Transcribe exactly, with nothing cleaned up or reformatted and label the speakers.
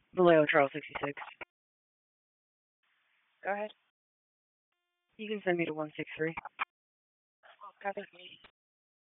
Speaker 1: Vallejo Charles sixty-six.
Speaker 2: Go ahead.
Speaker 1: You can send me to one six three.
Speaker 2: Copy.